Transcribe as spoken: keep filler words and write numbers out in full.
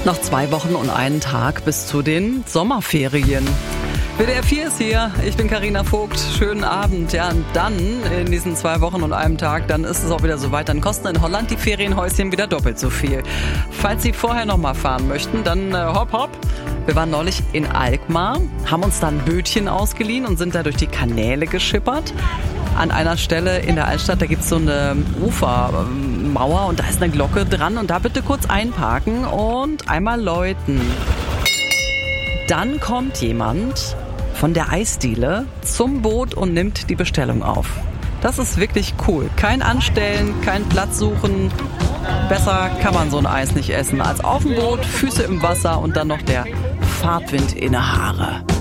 Noch zwei Wochen und einen Tag bis zu den Sommerferien. W D R vier ist hier, ich bin Carina Vogt, schönen Abend. Ja, und dann in diesen zwei Wochen und einem Tag, dann ist es auch wieder soweit, dann kosten in Holland die Ferienhäuschen wieder doppelt so viel. Falls Sie vorher noch mal fahren möchten, dann äh, hopp hopp. Wir waren neulich in Alkmaar, haben uns da ein Bötchen ausgeliehen und sind da durch die Kanäle geschippert. An einer Stelle in der Altstadt, da gibt's so eine Ufermauer und da ist eine Glocke dran und da bitte kurz einparken und einmal läuten. Dann kommt jemand von der Eisdiele zum Boot und nimmt die Bestellung auf. Das ist wirklich cool. Kein Anstellen, kein Platz suchen. Besser kann man so ein Eis nicht essen als auf dem Boot, Füße im Wasser und dann noch der Fahrtwind in die Haare.